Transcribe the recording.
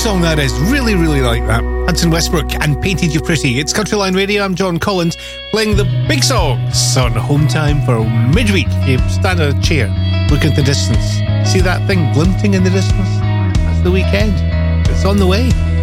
song that is. Really, really like that. Hudson Westbrook and Painted You Pretty. It's Countryline Radio. I'm John Collins, playing the big songs on Home Time for midweek. You stand on a chair, look at the distance. See that thing glinting in the distance? That's the weekend. It's on the way.